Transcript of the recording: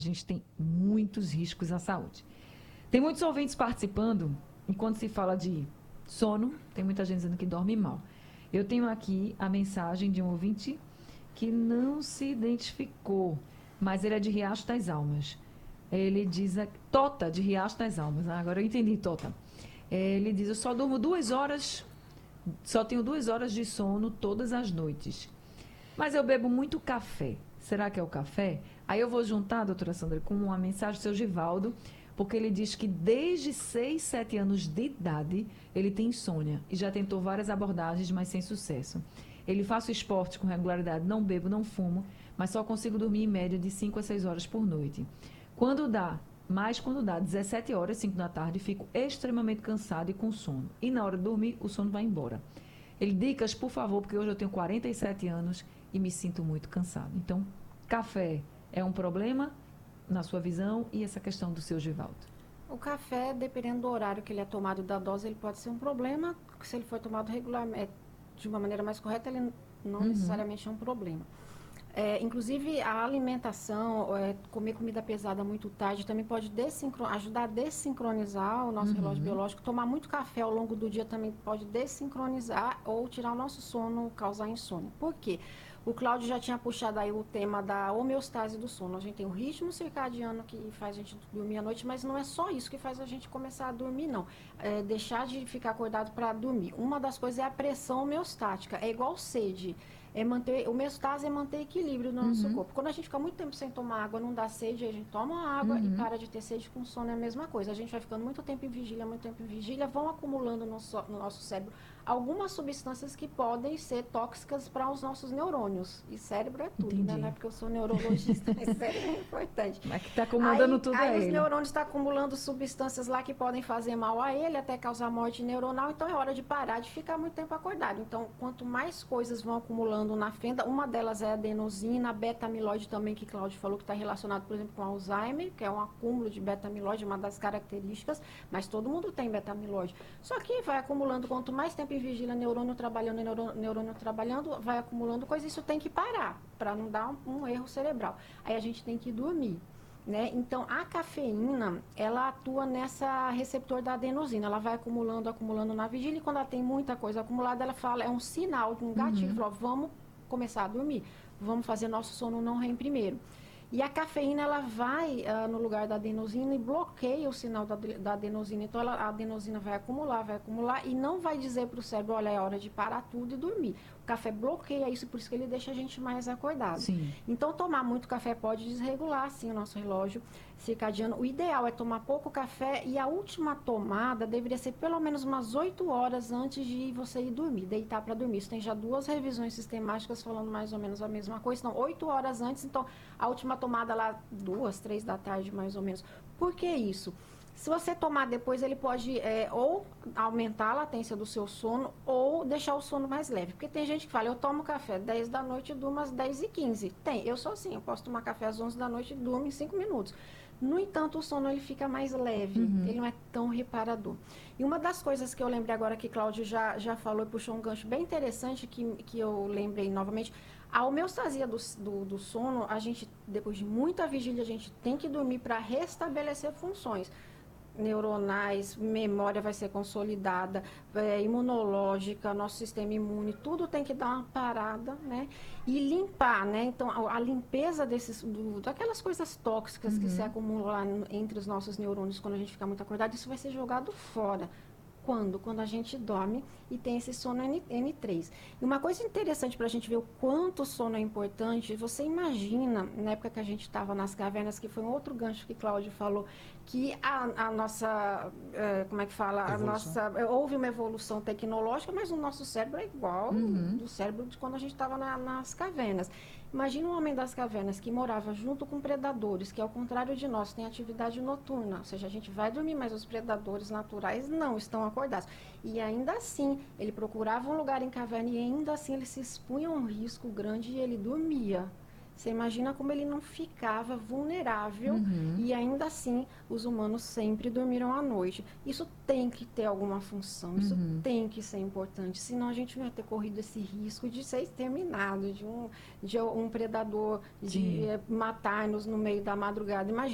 A gente tem muitos riscos à saúde. Tem muitos ouvintes participando, enquanto se fala de sono, tem muita gente dizendo que dorme mal. Eu tenho aqui a mensagem de um ouvinte que não se identificou, mas ele é de Riacho das Almas. Ele diz, Tota, de Riacho das Almas. Agora eu entendi, Tota. Ele diz, eu só durmo 2 horas, só tenho 2 horas de sono todas as noites. Mas eu bebo muito café. Será que é o café? Aí eu vou juntar, doutora Sandra, com uma mensagem do seu Givaldo, porque ele diz que desde 6, 7 anos de idade ele tem insônia e já tentou várias abordagens, mas sem sucesso. Ele faz esporte com regularidade, não bebo, não fumo, mas só consigo dormir em média de 5 a 6 horas por noite. Quando dá 17 horas, 5 da tarde, fico extremamente cansado e com sono. E na hora de dormir, o sono vai embora. Ele, dicas, por favor, porque hoje eu tenho 47 anos e me sinto muito cansado. Então, café é um problema na sua visão e essa questão do seu Givaldo? O café, dependendo do horário que ele é tomado e da dose, ele pode ser um problema. Se ele for tomado regularmente, de uma maneira mais correta, ele não necessariamente é um problema. Inclusive, a alimentação, comer comida pesada muito tarde, também pode ajudar a dessincronizar o nosso relógio biológico. Tomar muito café ao longo do dia também pode dessincronizar ou tirar o nosso sono, causar insônia. Por quê? O Cláudio já tinha puxado aí o tema da homeostase do sono. A gente tem o ritmo circadiano que faz a gente dormir à noite, mas não é só isso que faz a gente começar a dormir, não. Deixar de ficar acordado para dormir. Uma das coisas é a pressão homeostática. É igual sede. Homeostase é manter equilíbrio no nosso corpo. Quando a gente fica muito tempo sem tomar água, não dá sede, a gente toma água e para de ter sede. Com sono é a mesma coisa. A gente vai ficando muito tempo em vigília, vão acumulando no nosso cérebro algumas substâncias que podem ser tóxicas para os nossos neurônios. E cérebro é tudo, né? Não é porque eu sou neurologista, mas cérebro é importante. Mas que está acumulando tudo aí ele. Os neurônios estão acumulando substâncias lá que podem fazer mal a ele, até causar morte neuronal. Então é hora de parar de ficar muito tempo acordado. Então, quanto mais coisas vão acumulando na fenda, uma delas é a adenosina, a beta-amiloide também, que Cláudio falou que está relacionado, por exemplo, com Alzheimer, que é um acúmulo de beta-amiloide, uma das características, mas todo mundo tem beta-amiloide. Só que vai acumulando, quanto mais tempo em vigília, neurônio trabalhando, vai acumulando coisa, isso tem que parar, para não dar um erro cerebral. Aí a gente tem que dormir. Né? Então, a cafeína, ela atua nessa receptor da adenosina, ela vai acumulando na vigília, e quando ela tem muita coisa acumulada, ela fala, é um sinal, um gatilho, fala, vamos começar a dormir, vamos fazer nosso sono não REM primeiro. E a cafeína, ela vai no lugar da adenosina e bloqueia o sinal da adenosina. Então, a adenosina vai acumular e não vai dizer para o cérebro, olha, é hora de parar tudo e dormir. O café bloqueia isso, por isso que ele deixa a gente mais acordado. Sim. Então, tomar muito café pode desregular, sim, o nosso relógio circadiano. O ideal é tomar pouco café e a última tomada deveria ser pelo menos umas 8 horas antes de você ir dormir, deitar para dormir. Isso tem já 2 revisões sistemáticas falando mais ou menos a mesma coisa. Então, 8 horas antes, então, a última tomada lá, 2, 3 da tarde, mais ou menos. Por que isso? Se você tomar depois, ele pode ou aumentar a latência do seu sono ou deixar o sono mais leve. Porque tem gente que fala, eu tomo café 10 da noite e durmo às 10h15. Eu sou assim, eu posso tomar café às 11 da noite e durmo em 5 minutos. No entanto, o sono ele fica mais leve, ele não é tão reparador. E uma das coisas que eu lembrei agora que Cláudio já falou e puxou um gancho bem interessante que eu lembrei novamente, a homeostasia do sono, a gente, depois de muita vigília, a gente tem que dormir para restabelecer funções neuronais, memória vai ser consolidada, imunológica, nosso sistema imune, tudo tem que dar uma parada, né? E limpar, né? Então, a limpeza daquelas coisas tóxicas que se acumulam lá entre os nossos neurônios quando a gente fica muito acordado, isso vai ser jogado fora. Quando? Quando a gente dorme e tem esse sono N3. E uma coisa interessante para a gente ver o quanto o sono é importante, você imagina, na época que a gente estava nas cavernas, que foi um outro gancho que Cláudio falou, que a nossa, como é que fala? Houve uma evolução tecnológica, mas o nosso cérebro é igual do cérebro de quando a gente estava nas cavernas. Imagina um homem das cavernas que morava junto com predadores, que ao contrário de nós, tem atividade noturna. Ou seja, a gente vai dormir, mas os predadores naturais não estão acordados. E ainda assim, ele procurava um lugar em caverna e ainda assim ele se expunha a um risco grande e ele dormia. Você imagina como ele não ficava vulnerável e ainda assim os humanos sempre dormiram à noite. Isso tem que ter alguma função, isso tem que ser importante, senão a gente não ia ter corrido esse risco de ser exterminado, de um predador, de matar-nos no meio da madrugada. Imagina.